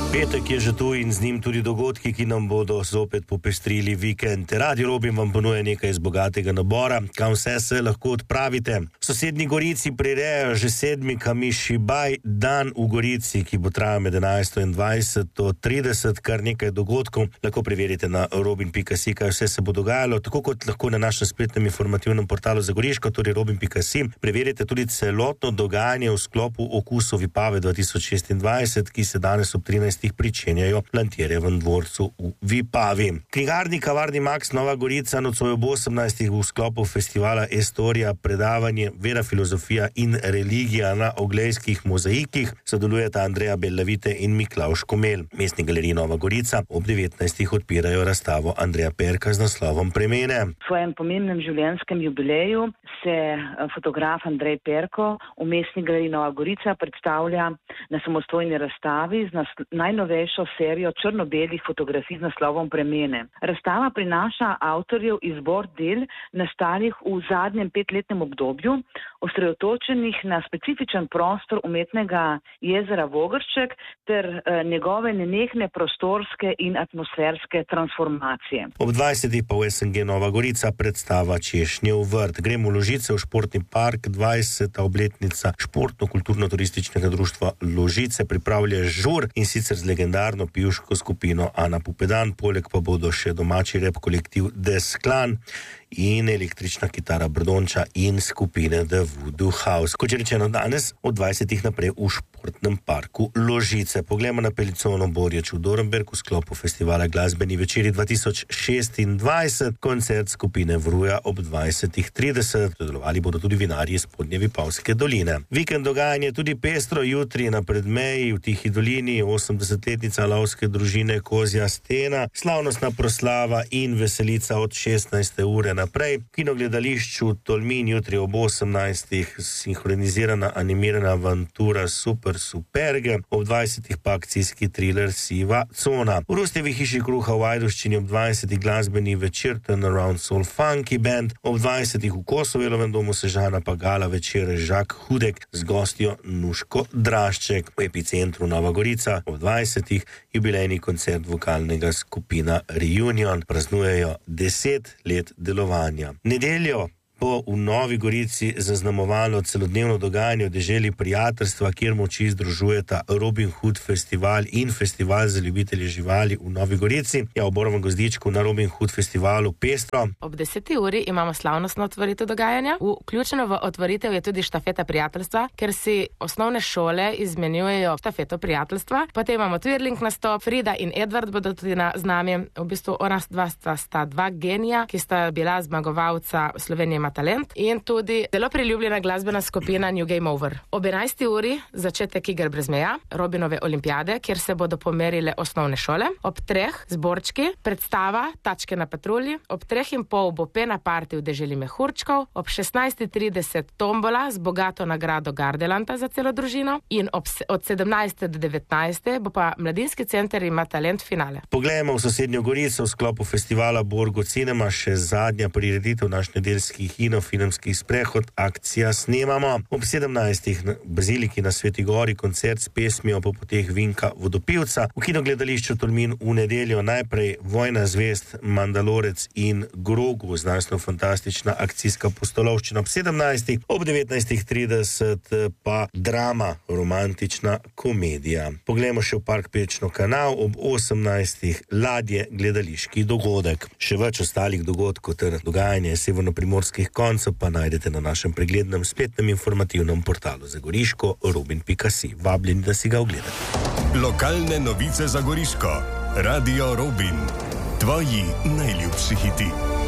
Petek je že tu in z njim tudi dogodki, ki nam bodo zopet popestrili vikend. Radio Robin vam ponuja nekaj iz bogatega nabora, kam vse se lahko odpravite. V sosednji Gorici prirejajo že 7. Kamišibaj dan v Gorici, ki bo trajal med 11. in 20:30, kar nekaj dogodkov. Lahko preverite na robin.si, kaj vse se bo dogajalo, tako kot lahko na našem spletnem informativnem portalu za Goriško, torej robin.si. Preverite tudi celotno dogajanje v sklopu Okusov Vipave 2026, ki se danes ob 13. pričenjajo v Lantirjevem dvorcu v Vipavi. Knjigarni Kavarni Max Nova Gorica nocoj ob 18. v sklopu festivala Estorija predavanje Vera, filozofija in religija na oglejskih mozaikih sodelujeta Andreja Bellavite in Miklavž Komel. Mestni galeriji Nova Gorica ob 19. odpirajo razstavo Andreja Perka z naslovom Premene. V svojem pomembnem življenjskem jubileju se fotograf Andrej Perko v Mestni galeriji Nova Gorica predstavlja na samostojni razstavi z najnovejšo serijo črno-belih fotografij z naslovom Premene. Razstava prinaša avtorjev izbor del nastalih v zadnjem 5-letnem obdobju, osredotočenih na specifičen prostor umetnega jezera Vogršček ter njegove nenehne prostorske in atmosferske transformacije. Ob 20. pa v SNG Nova Gorica predstava Češnjev vrt. Gremo v Ložice, v športni park, 20. obletnica športno-kulturno-turističnega društva Ložice pripravlja žur in sicer z legendarno pivško skupino Ana Pupedan, poleg pa bodo še domači rap kolektiv Desklan in električna kitara Brdonča in skupine The Voodoo House. Kot že rečeno, danes od 20. naprej v športnem parku Ložice. Poglejmo na Pelicono Borječ v Dornberg v sklopu festivala Glasbeni večeri 2026, koncert skupine Vruja ob 20:30. Sodelovali bodo tudi vinarji iz Spodnje Vipavske doline. Vikend dogajanje tudi pestro, jutri na Predmeji v Tihi dolini 80-letnica lovske družine Kozja stena, slavnostna proslava in veselica od 16. ure naprej. Kinogledališču Tolmin jutri ob 18. sinhronizirana animirana avantura Super Superge, ob 20. pa akcijski thriller Siva cona. V Rustjevi hiši kruha v Ajdovščini ob 20. glasbeni večer Turnaround Soul Funky Band, ob 20. v Kosovelovem domu Sežana pa gala večer Žak Hudek z gostjo Nuško Drašček. V epicentru Nova Gorica ob 20. jubilejni koncert vokalnega skupina Reunion, praznujejo 10 let delovanja. Nedeljo bo v Novi Gorici zaznamovalo celodnevno dogajanje v deželi prijateljstva, kjer moči združujeta Robin Hood festival in festival za ljubitelje živali v Novi Gorici. Ja, v Borovem Gozdičku na Robin Hood festivalu pestro. Ob 10. uri imamo slavnostno otvoritev dogajanja. Vključeno v otvoritev je tudi štafeta prijateljstva, ker si osnovne šole izmenjujejo štafeto prijateljstva. Potem imamo twirling nastop, Frida in Edward bodo tudi z nami. V bistvu ona sta dva genija, ki sta bila zmagovalca Slovenije talent in tudi zelo priljubljena glasbena skupina New Game Over. Ob 11. uri začetek iger brez meja, Robinove olimpijade, kjer se bodo pomerile osnovne šole. Ob 3. zborčki, predstava Tačke na patrulji. Ob 3:30 bo pena party v deželi mehurčkov. Ob 16:30 tombola z bogato nagrado Gardelanta za celo družino in od 17. do 19. bo pa Mladinski center ima talent finale. Poglejmo v sosednjo Gorico v sklopu festivala Borgo Cinema, še zadnja prireditev naš nedeljskih kinofilmski sprehod Akcija snemamo. Ob 17. v Baziliki na Sveti Gori koncert s pesmijo po poteh Vinka Vodopivca. V kinogledališču Tolmin v nedeljo najprej Vojna zvest, Mandalorec in Grogu, znanstveno-fantastična akcijska pustolovščina ob 17. Ob 19:30 pa drama, romantična komedija. Poglejmo še v Park Pečno kanal ob 18. ladje gledališki dogodek. Še več ostalih dogodkov ter dogajanje severnoprimorskih koncev pa najdete na našem preglednem spletnem informativnem portalu za Goriško robin.si. Vabljeni, da si ga ogledate. Lokalne novice za Goriško. Radio Robin. Tvoji najljubši hiti.